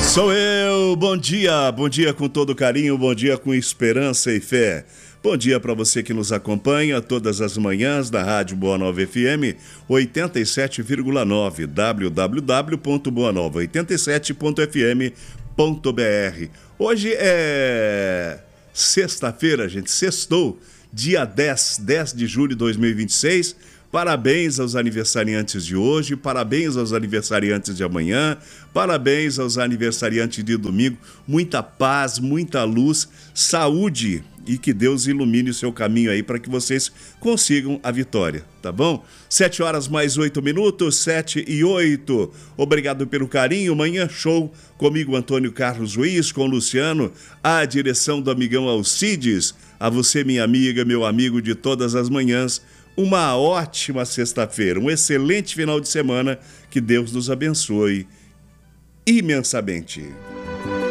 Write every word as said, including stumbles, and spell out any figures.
Sou eu, bom dia, bom dia com todo carinho, bom dia com esperança e fé. Bom dia para você que nos acompanha todas as manhãs da Rádio Boa Nova F M oitenta e sete vírgula nove, w w w ponto boa nova oitenta e sete ponto f m ponto b r. Hoje é sexta-feira, gente, sextou, dia dez, dez de julho de dois mil e vinte e seis. Parabéns aos aniversariantes de hoje, parabéns aos aniversariantes de amanhã, parabéns aos aniversariantes de domingo. Muita paz, muita luz, saúde e que Deus ilumine o seu caminho aí para que vocês consigam a vitória, tá bom? Sete horas mais oito minutos, sete e oito. Obrigado pelo carinho. Manhã show comigo, Antônio Carlos Ruiz, com o Luciano, a direção do amigão Alcides. A você, minha amiga, meu amigo de todas as manhãs, uma ótima sexta-feira, um excelente final de semana, que Deus nos abençoe imensamente.